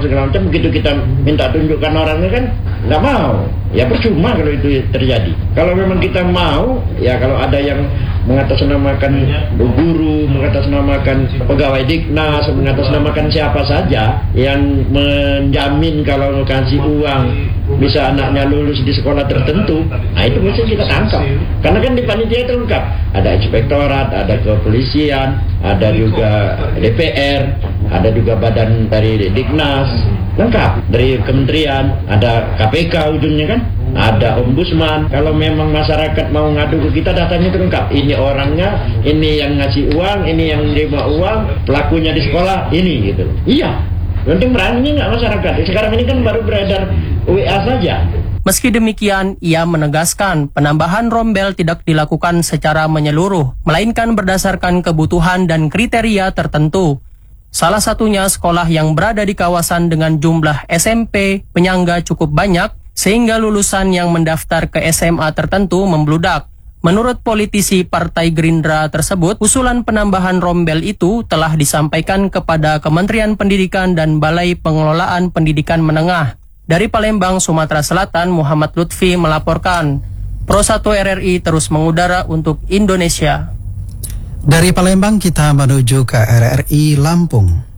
segala macam. Begitu kita minta tunjukkan orangnya kan nggak mau. Ya percuma kalau itu terjadi. Kalau memang kita mau, ya kalau ada yang mengatasnamakan guru, mengatasnamakan pegawai Dignas, mengatasnamakan siapa saja yang menjamin kalau kasih uang bisa anaknya lulus di sekolah tertentu, nah itu mesti kita tangkap. Karena kan di panitia itu lengkap. Ada inspektorat, ada kepolisian, ada juga DPR, ada juga badan dari Dignas, lengkap. Dari kementerian, ada KPK ujungnya kan, ada ombudsman. Kalau memang masyarakat mau ngadu ke kita, datanya itu lengkap. Ini orangnya, ini yang ngasih uang, ini yang nerima uang, pelakunya di sekolah, ini gitu. Iya, nanti berani nggak masyarakat? Sekarang ini kan baru beredar WA saja. Meski demikian, ia menegaskan penambahan rombel tidak dilakukan secara menyeluruh, melainkan berdasarkan kebutuhan dan kriteria tertentu. Salah satunya sekolah yang berada di kawasan dengan jumlah SMP penyangga cukup banyak, sehingga lulusan yang mendaftar ke SMA tertentu membludak. Menurut politisi Partai Gerindra tersebut, usulan penambahan rombel itu telah disampaikan kepada Kementerian Pendidikan dan Balai Pengelolaan Pendidikan Menengah. Dari Palembang, Sumatera Selatan, Muhammad Lutfi melaporkan. Pro 1 RRI terus mengudara untuk Indonesia. Dari Palembang kita menuju ke RRI Lampung.